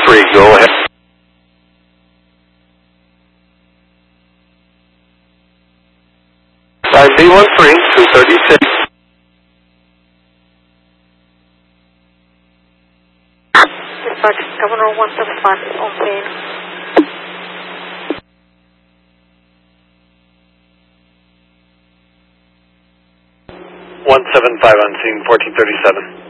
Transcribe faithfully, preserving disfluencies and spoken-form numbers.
three, go ahead. five B one three, two thirty-six. Dispatch, Governor one seven five on scene. one seven five on scene, fourteen thirty-seven.